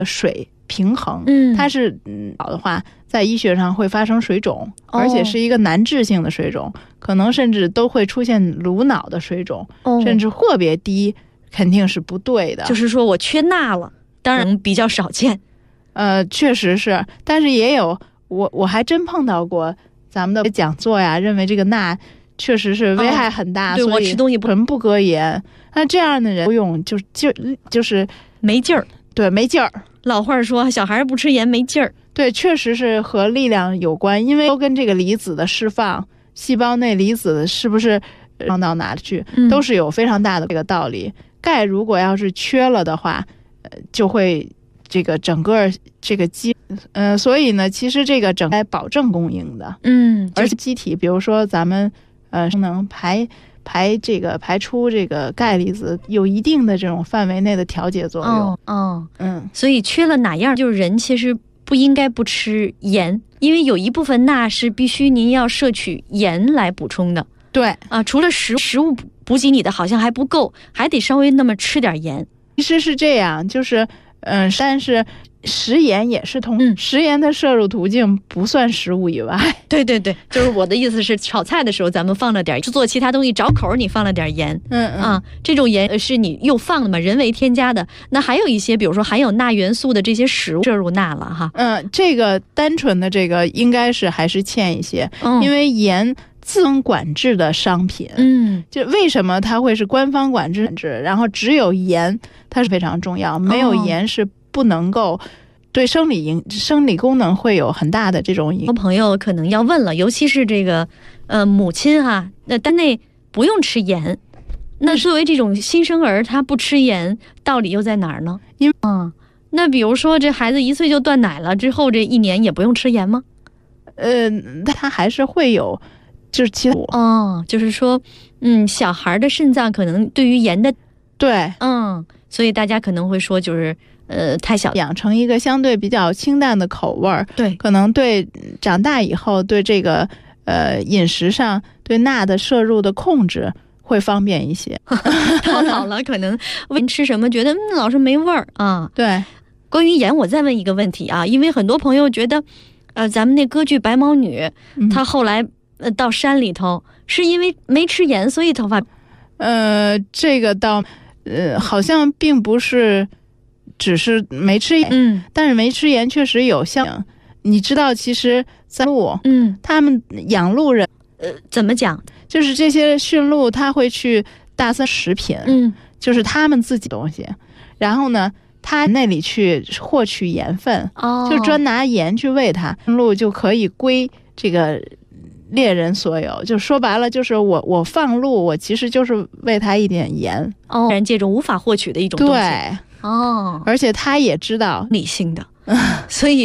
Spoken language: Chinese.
水平衡，它是好的话，在医学上会发生水肿，而且是一个难治性的水肿，可能甚至都会出现颅脑的水肿，甚至特别低，肯定是不对的。 就是说我缺钠了，当然比较少见。 确实是，但是也有我还真碰到过咱们的讲座呀，认为这个钠确实是危害很大， 对，我吃东西不隔盐。那这样的人不用就是没劲儿， 对，没劲儿。 老话说小孩不吃盐没劲儿， 对，确实是和力量有关，因为都跟这个离子的释放，细胞内离子是不是放到哪里去，都是有非常大的这个道理。钙如果要是缺了的话，就会这个整个这个所以呢，其实这个整该保证供应的，而且机体，比如说咱们能排出这个钙离子，有一定的这种范围内的调节作用。 所以缺了哪样，就是人其实不应该不吃盐，因为有一部分钠是必须您要摄取盐来补充的。 对啊，除了食物补给你的好像还不够，还得稍微那么吃点盐。 其实是这样，就是但是食盐也是食盐的摄入途径不算食物以外。 对对对，就是我的意思是，炒菜的时候咱们放了点，做其他东西找口你放了点盐。这种盐是你又放了嘛，人为添加的。那还有一些，比如说含有钠元素的这些食物摄入钠了哈。 这个单纯的这个应该是还是欠一些，因为盐自动管制的商品，就为什么它会是官方管制，然后只有盐它是非常重要，没有盐是不能够对生理功能会有很大的这种影响。 朋友可能要问了，尤其是这个母亲哈，那单内不用吃盐，那作为这种新生儿他不吃盐，道理又在哪儿呢？那比如说这孩子1岁就断奶了之后，这1年也不用吃盐吗？ 他还是会有。就是其他就是说，小孩的肾脏可能对于盐的， 对， 所以大家可能会说，就是太小， 养成一个相对比较清淡的口味儿， 对， 可能对长大以后对这个饮食上对钠的摄入的控制会方便一些。 到老了可能问吃什么觉得老是没味儿啊。 对， 关于盐，我再问一个问题啊，因为很多朋友觉得，咱们那歌剧《白毛女》，她后来。到山里头是因为没吃盐，所以头发。 这个倒，好像并不是，只是没吃盐。但是没吃盐确实有效。你知道，其实在鹿，他们养鹿人， 怎么讲？ 就是这些驯鹿，他会去大森食品，就是他们自己的东西，然后呢，他那里去获取盐分，就专拿盐去喂它，鹿就可以归这个。猎人所有，就说白了就是我放鹿，我其实就是喂它一点盐， 人这种无法获取的一种东西。 对，而且他也知道理性的，所以